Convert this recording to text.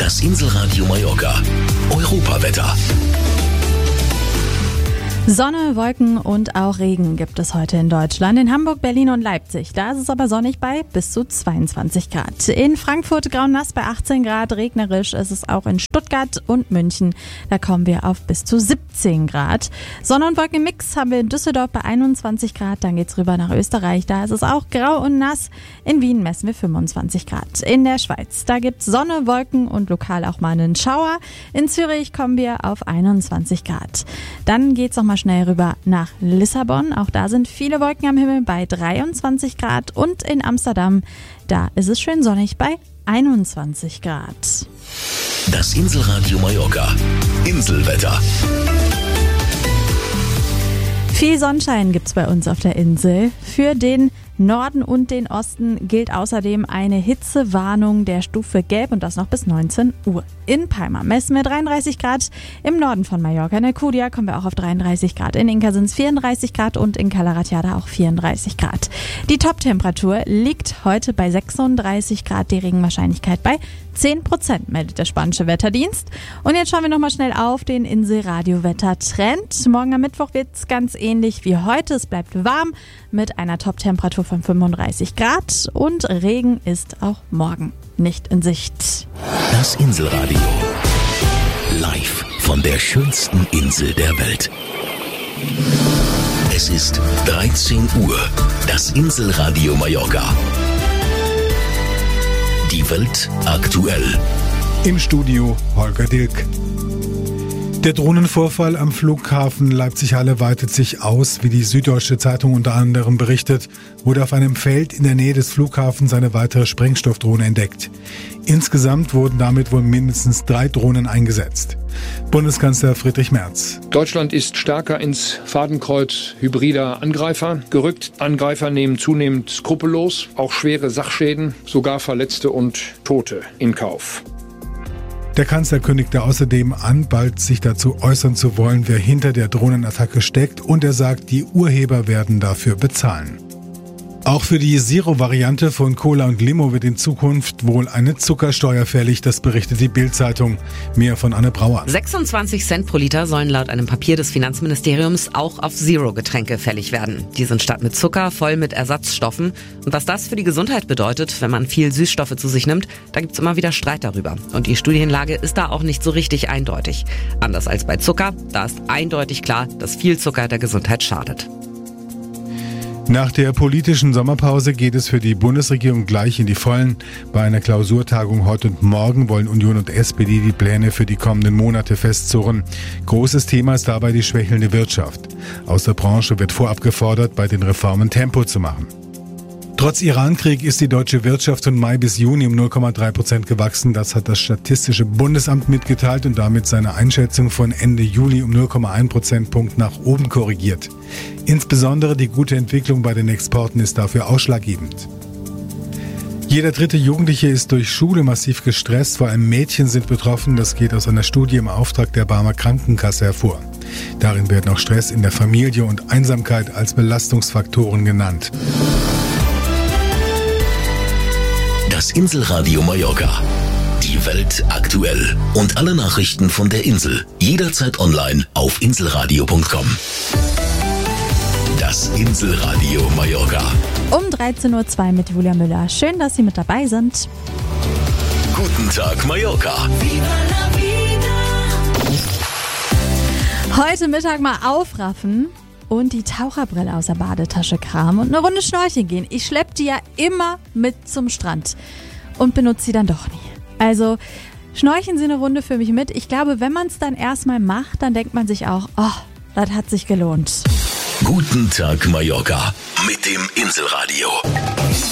Das Inselradio Mallorca. Europawetter. Sonne, Wolken und auch Regen gibt es heute in Deutschland. In Hamburg, Berlin und Leipzig. Da ist es aber sonnig bei bis zu 22 Grad. In Frankfurt grau nass bei 18 Grad. Regnerisch ist es auch in Stuttgart und München. Da kommen wir auf bis zu 17 Grad. Sonne- und Wolkenmix haben wir in Düsseldorf bei 21 Grad. Dann geht's rüber nach Österreich. Da ist es auch grau und nass. In Wien messen wir 25 Grad. In der Schweiz, da gibt's Sonne, Wolken und lokal auch mal einen Schauer. In Zürich kommen wir auf 21 Grad. Dann geht's noch mal schnell rüber nach Lissabon. Auch da sind viele Wolken am Himmel bei 23 Grad. Und in Amsterdam, da ist es schön sonnig bei 21 Grad. Das Inselradio Mallorca. Inselwetter. Viel Sonnenschein gibt's bei uns auf der Insel. Für den Norden und den Osten gilt außerdem eine Hitzewarnung der Stufe Gelb und das noch bis 19 Uhr. In Palma messen wir 33 Grad, im Norden von Mallorca. In Alcudia kommen wir auch auf 33 Grad. In Inca sind es 34 Grad und in Cala Ratjada auch 34 Grad. Die Top-Temperatur liegt heute bei 36 Grad, die Regenwahrscheinlichkeit bei 10%, meldet der spanische Wetterdienst. Und jetzt schauen wir nochmal schnell auf den Inselradio-Wettertrend. Morgen am Mittwoch wird es ganz ähnlich wie heute. Es bleibt warm mit einer Top-Temperatur von 35 Grad und Regen ist auch morgen nicht in Sicht. Das Inselradio. Live von der schönsten Insel der Welt. Es ist 13 Uhr. Das Inselradio Mallorca. Die Welt aktuell. Im Studio Holger Dilk. Der Drohnenvorfall am Flughafen Leipzig-Halle weitet sich aus. Wie die Süddeutsche Zeitung unter anderem berichtet, wurde auf einem Feld in der Nähe des Flughafens eine weitere Sprengstoffdrohne entdeckt. Insgesamt wurden damit wohl mindestens 3 Drohnen eingesetzt. Bundeskanzler Friedrich Merz. Deutschland ist stärker ins Fadenkreuz hybrider Angreifer gerückt. Angreifer nehmen zunehmend skrupellos auch schwere Sachschäden, sogar Verletzte und Tote in Kauf. Der Kanzler kündigte außerdem an, bald sich dazu äußern zu wollen, wer hinter der Drohnenattacke steckt, und er sagt, die Urheber werden dafür bezahlen. Auch für die Zero-Variante von Cola und Limo wird in Zukunft wohl eine Zuckersteuer fällig, das berichtet die Bild-Zeitung. Mehr von Anne Brauer. 26 Cent pro Liter sollen laut einem Papier des Finanzministeriums auch auf Zero-Getränke fällig werden. Die sind statt mit Zucker voll mit Ersatzstoffen. Und was das für die Gesundheit bedeutet, wenn man viel Süßstoffe zu sich nimmt, da gibt's immer wieder Streit darüber. Und die Studienlage ist da auch nicht so richtig eindeutig. Anders als bei Zucker, da ist eindeutig klar, dass viel Zucker der Gesundheit schadet. Nach der politischen Sommerpause geht es für die Bundesregierung gleich in die Vollen. Bei einer Klausurtagung heute und morgen wollen Union und SPD die Pläne für die kommenden Monate festzurren. Großes Thema ist dabei die schwächelnde Wirtschaft. Aus der Branche wird vorab gefordert, bei den Reformen Tempo zu machen. Trotz Irankrieg ist die deutsche Wirtschaft von Mai bis Juni um 0,3% gewachsen. Das hat das Statistische Bundesamt mitgeteilt und damit seine Einschätzung von Ende Juli um 0,1 Prozentpunkt nach oben korrigiert. Insbesondere die gute Entwicklung bei den Exporten ist dafür ausschlaggebend. Jeder dritte Jugendliche ist durch Schule massiv gestresst, vor allem Mädchen sind betroffen. Das geht aus einer Studie im Auftrag der Barmer Krankenkasse hervor. Darin werden auch Stress in der Familie und Einsamkeit als Belastungsfaktoren genannt. Das Inselradio Mallorca. Die Welt aktuell. Und alle Nachrichten von der Insel. Jederzeit online auf inselradio.com. Das Inselradio Mallorca. Um 13.02 Uhr mit Julia Müller. Schön, dass Sie mit dabei sind. Guten Tag, Mallorca. Heute Mittag mal aufraffen und die Taucherbrille aus der Badetasche kramen und eine Runde schnorcheln gehen. Ich schleppe die ja immer mit zum Strand und benutze sie dann doch nie. Also schnorcheln Sie eine Runde für mich mit. Ich glaube, wenn man es dann erstmal macht, dann denkt man sich auch, oh, das hat sich gelohnt. Guten Tag, Mallorca. Mit dem Inselradio.